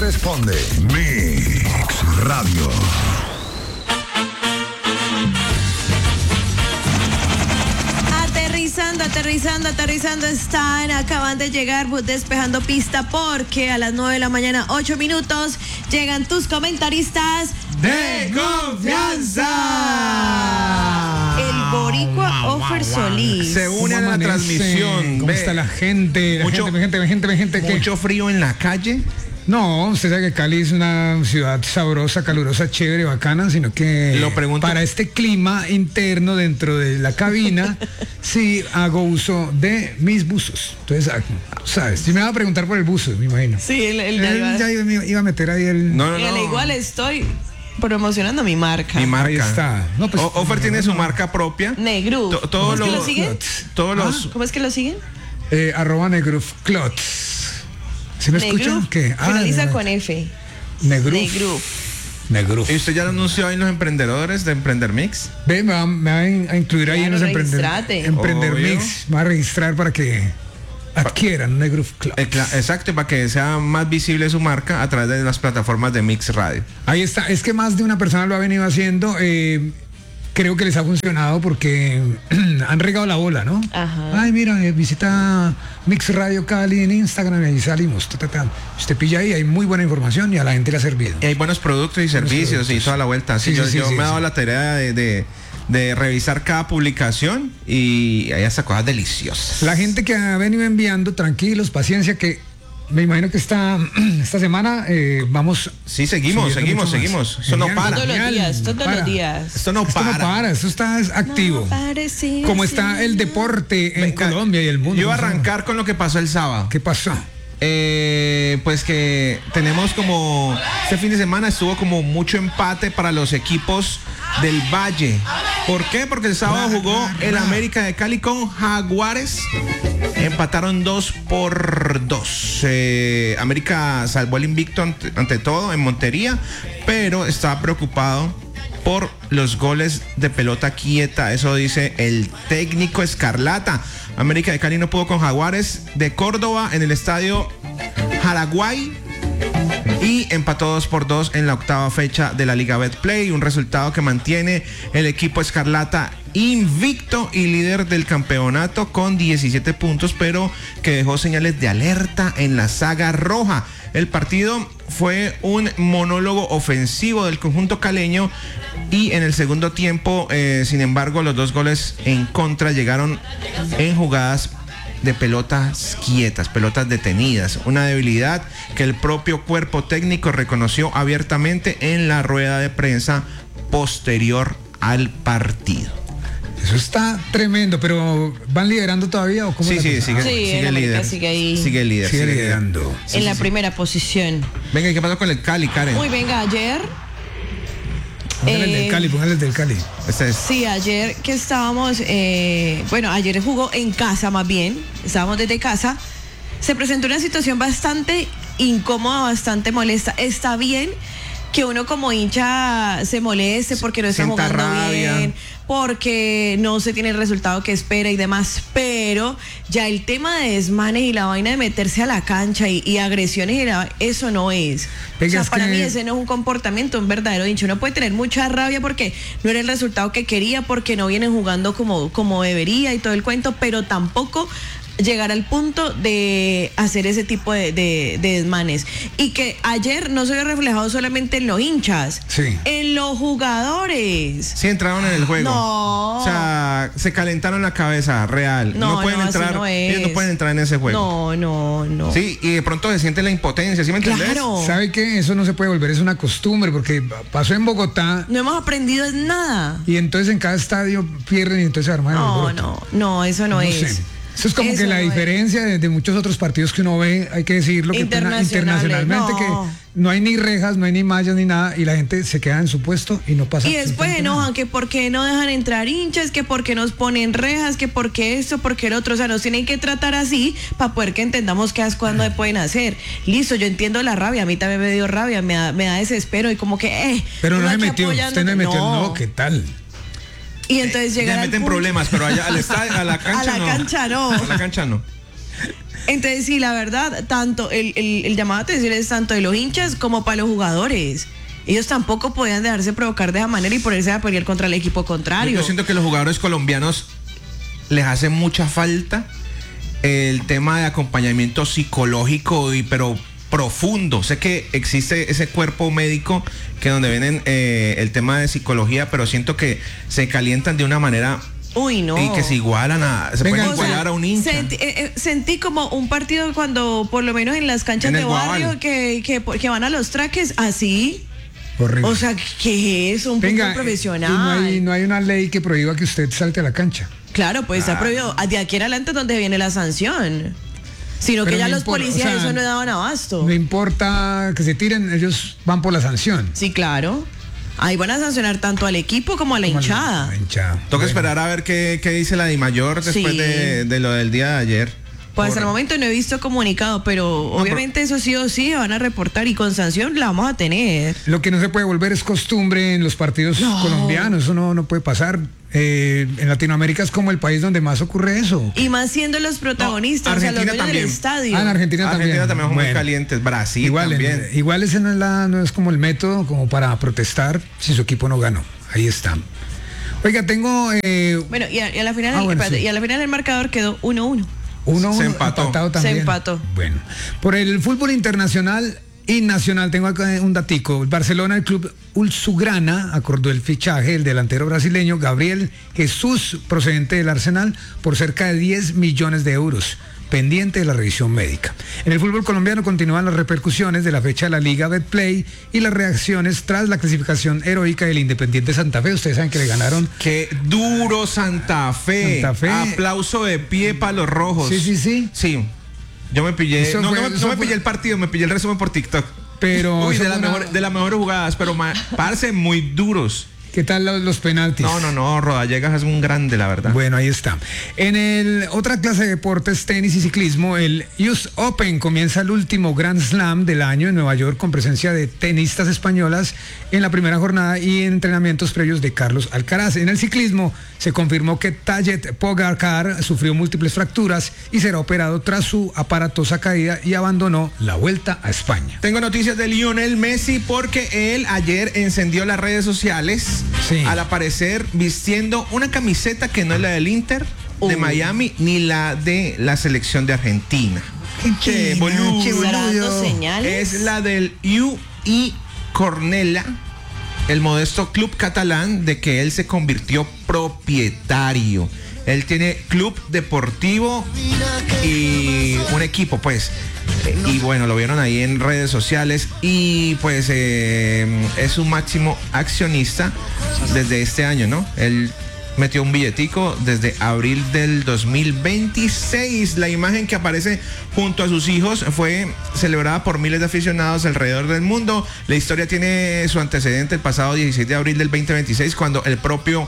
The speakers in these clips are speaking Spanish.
Responde Mix Radio. Aterrizando, acaban de llegar despejando pista porque a las 9 de la mañana, 8 minutos, llegan tus comentaristas de confianza. El boricua Ofer Solís. Se une a la transmisión. ¿Cómo está la gente? Gente. Mucho frío en la calle. No, usted sabe que Cali es una ciudad sabrosa, calurosa, chévere, bacana, sino que Lo pregunto. para este clima interno dentro de la cabina, sí hago uso de mis buzos. Entonces, ¿sabes? Si me va a preguntar por el buzo, me imagino. Sí, Él ya iba a meter ahí el... No. Igual estoy promocionando mi marca. Mi marca. Ahí está. No, pues, Offer tiene su marca propia. Negruf. Todos ¿Cómo es que los- lo siguen? Todos los... ¿Cómo es que lo siguen? @Negruf Clots. ¿Sí me escuchan? ¿Qué? Finaliza con F. Negruf. Negruf. ¿Y usted ya lo anunció ahí en los emprendedores de Emprender Mix? Ve, me va a incluir ahí en Claro, los registrate. Emprender Obvio. Mix. Me va a registrar para que adquieran Negruf Club. Exacto, para que sea más visible su marca a través de las plataformas de Mix Radio. Ahí está. Es que más de una persona lo ha venido haciendo. Creo que les ha funcionado porque han regado la bola, ¿no? Ajá. Ay, mira, visita Mix Radio Cali en Instagram y ahí salimos. Usted pilla ahí, hay muy buena información y a la gente le ha servido. Y hay buenos productos y servicios y toda la vuelta. Sí, yo me he dado la tarea de revisar cada publicación y hay hasta cosas deliciosas. La gente que ha venido enviando, tranquilos, paciencia, que me imagino que esta semana vamos... Sí, seguimos. Eso no para. Todos los días. Esto no para. Esto está activo. Como está el deporte en Venga, Colombia y el mundo. Yo iba a arrancar con lo que pasó el sábado. ¿Qué pasó? Pues que tenemos como... Este fin de semana estuvo como mucho empate para los equipos del Valle. ¿Por qué? Porque el sábado jugó el América de Cali con Jaguares. Empataron 2-2. América salvó el invicto ante todo en Montería, pero estaba preocupado por los goles de pelota quieta. Eso dice el técnico Escarlata. América de Cali no pudo con Jaguares de Córdoba en el estadio Jaraguay y empató 2-2 en la octava fecha de la Liga Betplay, un resultado que mantiene el equipo Escarlata invicto y líder del campeonato con 17 puntos, pero que dejó señales de alerta en la saga roja. El partido fue un monólogo ofensivo del conjunto caleño y en el segundo tiempo, sin embargo, los dos goles en contra llegaron en jugadas de pelotas quietas, pelotas detenidas, una debilidad que el propio cuerpo técnico reconoció abiertamente en la rueda de prensa posterior al partido. Eso está tremendo, pero ¿van liderando todavía o cómo? Sí, sigue el líder. América sigue ahí. Sigue líder. Sigue liderando. En la primera posición. Venga, ¿y qué pasó con el Cali, Karen? Muy venga, ayer. Póngale el del Cali. Este es. Sí, ayer que estábamos, ayer jugó en casa más bien, estábamos desde casa, se presentó una situación bastante incómoda, bastante molesta. Está bien que uno como hincha se moleste porque no está Sienta jugando rabia. bien, porque no se tiene el resultado que espera y demás, pero ya el tema de desmanes y la vaina de meterse a la cancha y agresiones, eso no es. Venga, o sea, para que... mí ese no es un comportamiento, un verdadero hincha. Uno puede tener mucha rabia porque no era el resultado que quería, porque no vienen jugando como debería y todo el cuento, pero tampoco llegar al punto de hacer ese tipo de desmanes. Y que ayer no se vio reflejado solamente en los hinchas, Sí. en los jugadores. Sí entraron en el juego. No. O sea, se calentaron la cabeza, real. No, pueden no, así entrar, no es. ellos no pueden entrar en ese juego. No. Sí, y de pronto se siente la impotencia, ¿sí me entendés? Claro. ¿Sabe qué? Eso no se puede volver, es una costumbre, porque pasó en Bogotá No hemos aprendido nada. y entonces en cada estadio pierden y entonces se arman el alboroto. No, eso no es. sé. Eso es como Eso que la no es. diferencia de muchos otros partidos que uno ve, hay que decirlo, que internacionalmente, no. que no hay ni rejas, no hay ni mallas ni nada, y la gente se queda en su puesto y no pasa Y después absolutamente enojan nada. que por qué no dejan entrar hinchas, que por qué nos ponen rejas, que por qué esto, por qué el otro. O sea, nos tienen que tratar así para poder que entendamos qué es cuando pueden hacer. Listo, yo entiendo la rabia, a mí también me dio rabia, me da desespero y como que, Pero no uno se aquí metió, usted no se apoyándote. metió, no, ¿qué tal? Y entonces Ya llegar al meten punto- problemas, pero allá al estadio, a la cancha A la no. cancha no. A la cancha no. Entonces, sí, la verdad, tanto el llamado a atención es tanto de los hinchas como para los jugadores. Ellos tampoco podían dejarse provocar de esa manera y ponerse a pelear contra el equipo contrario. Yo siento que los jugadores colombianos les hace mucha falta el tema de acompañamiento psicológico, pero profundo. Sé que existe ese cuerpo médico que donde vienen el tema de psicología, pero siento que se calientan de una manera. Uy, no. Y que se igualan pueden igualar a un hincha. Sentí como un partido cuando, por lo menos en las canchas de barrio, que van a los traques así. Horrible. O sea, ¿qué es? Un poco profesional. Y no hay una ley que prohíba que usted salte a la cancha. Claro, pues está prohibido. De aquí en adelante es donde viene la sanción. Sino Pero que ya no los policías o sea, eso no daban abasto. No importa que se tiren, ellos van por la sanción. Sí, claro. Ahí van a sancionar tanto al equipo como a la hinchada. Toca esperar a ver qué dice la DIMAYOR después de lo del día de ayer. Pues hasta el momento no he visto comunicado, pero obviamente eso sí o sí van a reportar y con sanción la vamos a tener. Lo que no se puede volver es costumbre en los partidos colombianos, eso no puede pasar. En Latinoamérica es como el país donde más ocurre eso. Y más siendo los protagonistas, Argentina o sea, los dueños del estadio. En Argentina también son muy calientes, Brasil también. Igual ese no es como el método como para protestar si su equipo no ganó. Ahí está. Oiga, tengo... Bueno, y a la final, y a la final el marcador quedó 1-1. Se empató. También. Se empató. Bueno, por el fútbol internacional y nacional tengo acá un datico. El Barcelona, el club Ulsugrana, acordó el fichaje del delantero brasileño Gabriel Jesús, procedente del Arsenal, por cerca de 10 millones de euros, pendiente de la revisión médica. En el fútbol colombiano continúan las repercusiones de la fecha de la Liga Betplay y las reacciones tras la clasificación heroica del Independiente Santa Fe. Ustedes saben que le ganaron. ¡Qué duro Santa Fe! Aplauso de pie para los rojos. Sí. Yo me pillé. No me pillé el partido, me pillé el resumen por TikTok. Pero. Uy, de las mejores jugadas, pero parece muy duros. ¿Qué tal los penaltis? No, Rodallegas es un grande, la verdad. Bueno, ahí está. En otra clase de deportes, tenis y ciclismo, el US Open comienza el último Grand Slam del año en Nueva York con presencia de tenistas españolas en la primera jornada y entrenamientos previos de Carlos Alcaraz. En el ciclismo se confirmó que Tadej Pogačar sufrió múltiples fracturas y será operado tras su aparatosa caída y abandonó la Vuelta a España. Tengo noticias de Lionel Messi porque él ayer encendió las redes sociales. Sí. Al aparecer vistiendo una camiseta que no es la del Inter de Miami ni la de la selección de Argentina. Qué boludo. Es la del UI Cornella, el modesto club catalán de que él se convirtió propietario. Él tiene club deportivo y un equipo, pues. Y bueno, lo vieron ahí en redes sociales y pues es un máximo accionista desde este año, ¿no? Él metió un billetico desde abril del 2026. La imagen que aparece junto a sus hijos fue celebrada por miles de aficionados alrededor del mundo. La historia tiene su antecedente el pasado 16 de abril del 2026 cuando el propio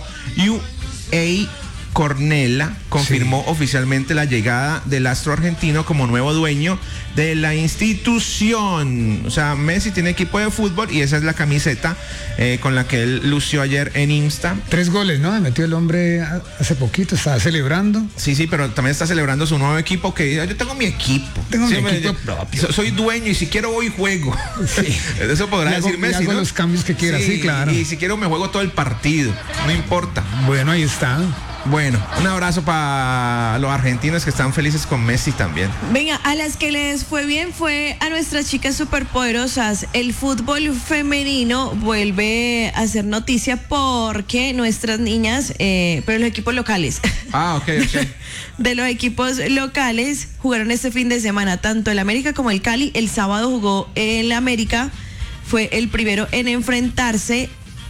UA Cornella confirmó oficialmente la llegada del astro argentino como nuevo dueño de la institución. O sea, Messi tiene equipo de fútbol y esa es la camiseta con la que él lució ayer en Insta. 3 goles, ¿no? Metió el hombre hace poquito, estaba celebrando. Sí, pero también está celebrando su nuevo equipo que yo tengo mi equipo. Soy dueño y si quiero voy y juego. Sí. Eso podrá decir Messi, ¿no? Los cambios que quiera, sí, claro. Y si quiero me juego todo el partido, no importa. Bueno, ahí está. Bueno, un abrazo para los argentinos que están felices con Messi también. Venga, a las que les fue bien fue a nuestras chicas superpoderosas. El fútbol femenino vuelve a hacer noticia porque nuestras niñas, pero los equipos locales. Ok. De los equipos locales jugaron este fin de semana, tanto el América como el Cali. El sábado jugó el América, fue el primero en enfrentarse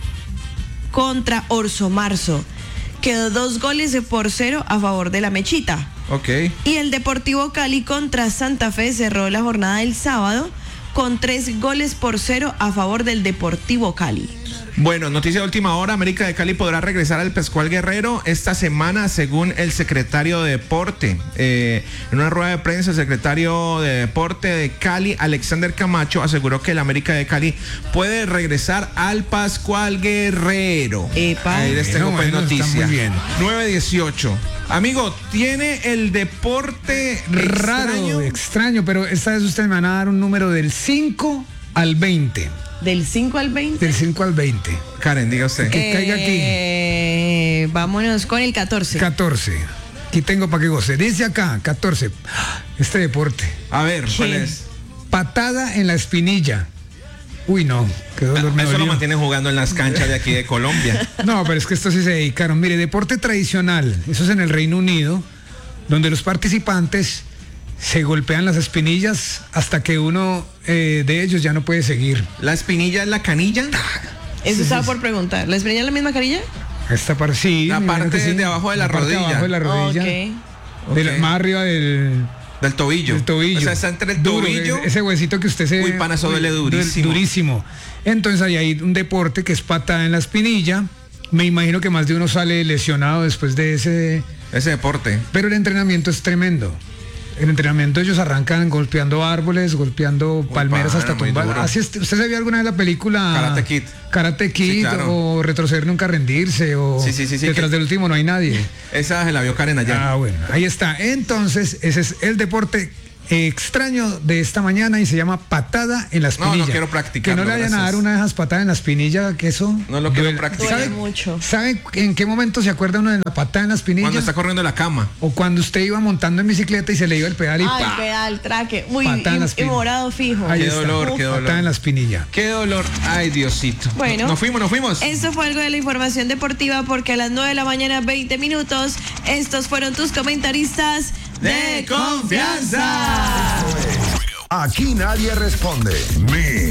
contra Orso Marzo. Quedó 2-0 a favor de la Mechita. Ok. Y el Deportivo Cali contra Santa Fe cerró la jornada del sábado con 3-0 a favor del Deportivo Cali. Bueno, noticia de última hora, América de Cali podrá regresar al Pascual Guerrero esta semana, según el secretario de Deporte. En una rueda de prensa, el secretario de Deporte de Cali, Alexander Camacho, aseguró que el América de Cali puede regresar al Pascual Guerrero. Epa. Ahí les tengo pues Bueno, está noticia. muy bien. 9:18. Amigo, ¿tiene el deporte Raro, extraño, pero esta vez ustedes me van a dar un número del 5 al 20. Del 5 al 20. Del 5 al 20. Karen, diga usted. Que caiga aquí. Vámonos con el 14. 14. Aquí tengo para que goce. Dice acá, 14. Este deporte. A ver, ¿cuál ¿Qué? es? Patada en la espinilla. Uy, no, qué dolor me Eso lo dolió. mantienen jugando en las canchas de aquí de Colombia. No, pero es que estos sí se dedicaron. Mire, deporte tradicional, eso es en el Reino Unido, donde los participantes se golpean las espinillas hasta que uno de ellos ya no puede seguir. ¿La espinilla es la canilla? Eso estaba por preguntar. ¿La espinilla es la misma carilla? Esta parte sí. La me imagino parte que sí. de abajo de la parte rodilla. abajo de la rodilla. Ok. De la- Ok. más arriba del Del tobillo. tobillo. O sea, está entre el Duro, tobillo. ese huesito que usted se... Uy, pana, eso duele durísimo. Durísimo. Entonces ahí hay un deporte que es patada en la espinilla. Me imagino que más de uno sale lesionado después de ese... Ese deporte. Pero el entrenamiento es tremendo. El entrenamiento ellos arrancan golpeando árboles, golpeando palmeras pana, hasta muy tumbar. duro. Así ¿usted se vio alguna vez la película Karate Kid? Karate Kid, Sí, claro. o Retroceder nunca rendirse, o Sí, Detrás que- del último no hay nadie. Esa se la vio Karen allá. Ah, bueno, ahí está. Entonces, ese es el deporte extraño de esta mañana y se llama patada en la espinilla. No, no quiero Que practicarlo, no le vayan a dar gracias. una de esas patadas en la espinilla, que eso No lo quiero duele. practicar. Duele mucho. ¿Sabe en qué momento se acuerda uno de la patada en la espinilla? Cuando está corriendo la cama. O cuando usted iba montando en bicicleta y se le iba el pedal y Ay, ¡pa! pedal, traque. Uy, Patada en la y espina. morado fijo. Ahí Qué está. dolor, qué dolor. Patada en la espinilla. Qué dolor. Ay, Diosito. Bueno. Nos fuimos. Esto fue algo de la información deportiva porque a las 9 de la mañana, 20 minutos, estos fueron tus comentaristas De confianza. Aquí nadie responde.